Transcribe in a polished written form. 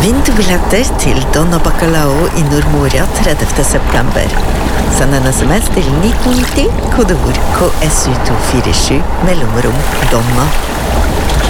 Vinterbilletter til Donna Bacalao I Nordmoria 30. september. Send en sms til 1990, kodeord KSU247, mellomrom Donna.